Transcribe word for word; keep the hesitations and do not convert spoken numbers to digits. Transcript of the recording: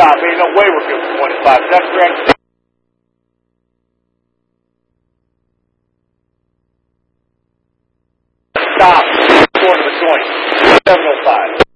stop. Ain't no way we're good for twenty-five. Is that correct? Stop. Going to the joint. seven oh five.